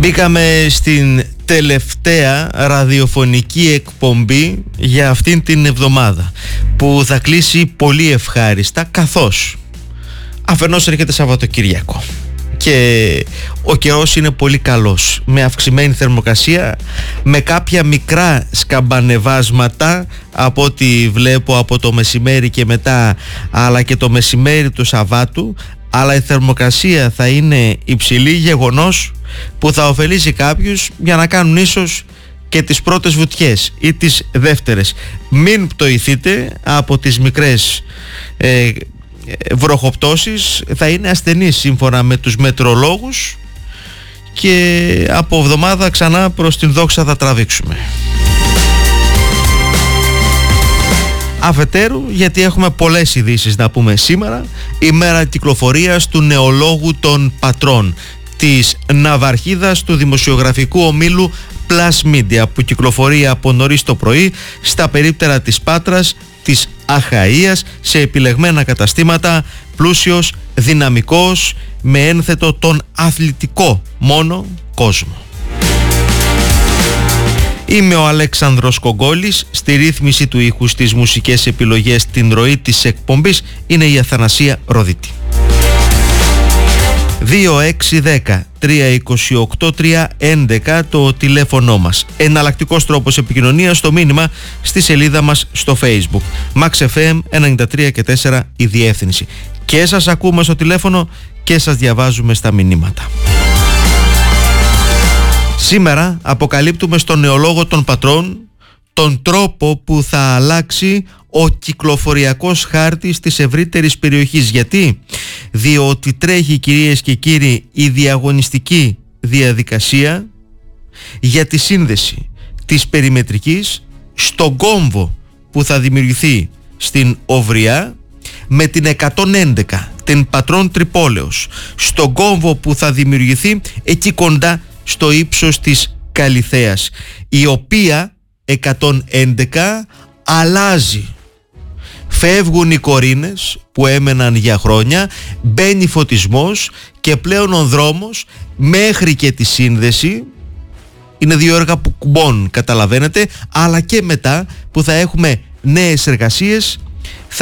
Μπήκαμε στην τελευταία ραδιοφωνική εκπομπή για αυτήν την εβδομάδα, που θα κλείσει πολύ ευχάριστα, καθώς αφενός έρχεται Σαββατοκύριακο και ο καιρός είναι πολύ καλός, με αυξημένη θερμοκρασία, με κάποια μικρά σκαμπανεβάσματα από ό,τι βλέπω από το μεσημέρι και μετά, αλλά και το μεσημέρι του Σαββάτου. Αλλά η θερμοκρασία θα είναι υψηλή, γεγονός που θα ωφελήσει κάποιους για να κάνουν ίσως και τις πρώτες βουτιές ή τις δεύτερες. Μην πτωηθείτε από τις μικρές βροχοπτώσεις, θα είναι ασθενείς σύμφωνα με τους μετρολόγους και από εβδομάδα ξανά προς την δόξα θα τραβήξουμε. Αφετέρου, γιατί έχουμε πολλές ειδήσεις να πούμε σήμερα, η μέρα κυκλοφορίας του νεολόγου των πατρών, της ναυαρχίδας του δημοσιογραφικού ομίλου Plus Media, που κυκλοφορεί από νωρίς το πρωί στα περίπτερα της Πάτρας, της Αχαΐας, σε επιλεγμένα καταστήματα, πλούσιος, δυναμικός, με ένθετο τον αθλητικό μόνο κόσμο. Είμαι ο Αλέξανδρος Κογκόλης, στη ρύθμιση του ήχου, στις μουσικές επιλογές, την ροή της εκπομπής είναι η Αθανασία Ροδίτη. 2610-328-311 το τηλέφωνο μας. Εναλλακτικός τρόπος επικοινωνίας, το μήνυμα στη σελίδα μας στο Facebook. Max FM 93 και 4 η διεύθυνση. Και σας ακούμε στο τηλέφωνο και σας διαβάζουμε στα μηνύματα. Σήμερα αποκαλύπτουμε στον νεολόγο των πατρών τον τρόπο που θα αλλάξει ο κυκλοφοριακός χάρτης της ευρύτερης περιοχής. Γιατί? Διότι τρέχει, κυρίες και κύριοι, η διαγωνιστική διαδικασία για τη σύνδεση της περιμετρικής στον κόμβο που θα δημιουργηθεί στην Ωβριά με την 111, την Πατρών Τρυπόλεως, στον κόμβο που θα δημιουργηθεί εκεί κοντά στο ύψος της Καλιθέας, η οποία 111 αλλάζει. Φεύγουν οι κορίνες που έμεναν για χρόνια, μπαίνει φωτισμός και πλέον ο δρόμος μέχρι και τη σύνδεση είναι 2 έργα που κουμπώνουν, καταλαβαίνετε, αλλά και μετά που θα έχουμε νέες εργασίες